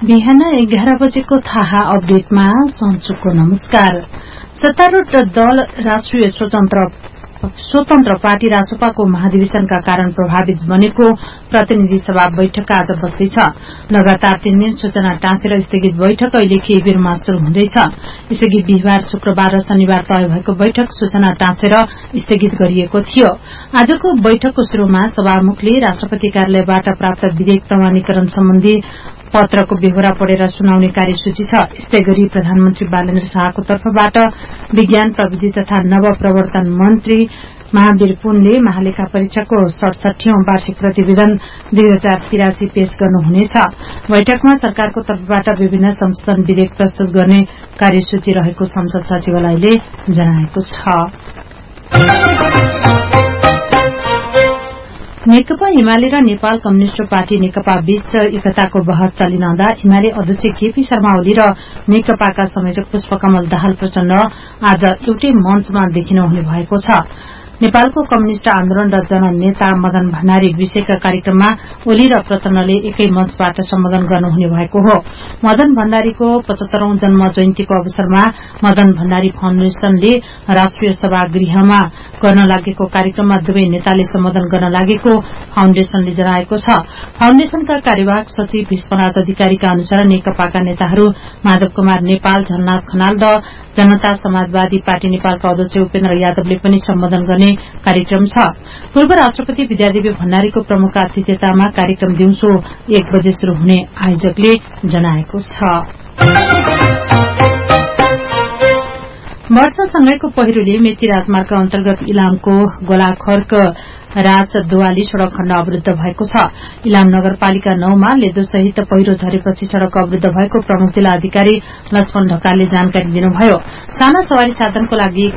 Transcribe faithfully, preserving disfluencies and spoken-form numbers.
बिहान एघार बजेको थाहा अपडेटमा सञ्चुको नमस्कार। सत्तारूढ़ दल राष्ट्रिय स्वतन्त्र स्वतन्त्र पार्टी रासपाको महाधिवेशनका कारण प्रभावित बनेको प्रतिनिधि सभा बैठक आज बस्दैछ। लगातार तीन दिन सूचना टाँसेर स्थगित बैठक अहिले केही बेरमा शुरू हुँदैछ। यसअघि बिहिबार, शुक्रबार र शनिबार तय भएको बैठक सूचना टाँसेर स्थगित गरिएको थियो। आजको बैठकको शुरूमा सभामुखले राष्ट्रपति कार्यालयबाट प्राप्त विधेयक प्रमाणीकरण सम्बन्धी पत्रको बेहोरा पढेर सुनाउने कार्यसूची छ। यस्तै गरी प्रधानमन्त्री बालेन्द्र शाहको तर्फबाट विज्ञान, प्रविधि तथा नव प्रवर्तन मन्त्री महावीर पुनले महालेखा परीक्षाको सडसठीऔं वार्षिक प्रतिवेदन दुई हजार तिरासी पेश गर्नुहुनेछ। बैठकमा सरकारको तर्फबाट विभिन्न संशोधन विधेयक प्रस्तुत गर्ने कार्यसूची रहेको संसद सचिवालयले जनाएको छ। नेकपा एमाले र नेपाल कम्युनिष्ट पार्टी नेकपा बीच एकताको बहस चलिरहँदा एमाले अध्यक्ष केपी शर्मा ओली र नेकपाका संयोजक पुष्पकमल दाहाल प्रचण्ड आज एउटै मञ्चमा देखिनु हुने भएको छ। नेपालको कम्युनिष्ट आन्दोलन र जननेता मदन भण्डारी विषयका कार्यक्रममा ओली र प्रचण्डले एकै मञ्चबाट सम्बोधन गर्नुहुने भएको हो। मदन भण्डारीको पचहत्तरौं जन्म जयन्तीको अवसरमा मदन भण्डारी फाउन्डेशनले राष्ट्रिय सभागृहमा गर्न लागेको कार्यक्रममा दुवै नेताले सम्बोधन गर्न लागेको फाउन्डेशनले जनाएको छ। फाउन्डेशनका कार्यवाहक सचिव विश्वनाथ अधिकारीका अनुसार नेकपाका नेताहरू माधव कुमार नेपाल, झलनाथ खनाल र जनता समाजवादी पार्टी नेपालका अध्यक्ष उपेन्द्र यादवले पनि सम्बोधन गर्ने कार्यक्रम छ। पूर्व राष्ट्रपति विद्यादेवी भण्डारीको प्रमुख आतिथ्यतामा कार्यक्रम दिउँसो एक बजे शुरू हुने आयोजकले जनाएको छ। वर्षसँगैको पहिरोले मेची राजमार्ग अन्तर्गत इलामको गोलाखर्क राजदुवाली सड़क खण्ड अवरूद्ध भएको छ। इलाम नगरपालिका नौमा लेदोसहित पहिरो झरेपछि सड़क अवरूद्ध भएको प्रमुख जिल्ला अधिकारी लक्ष्मण ढकालले जानकारी दिनुभयो। साना सवारी साधनको लागि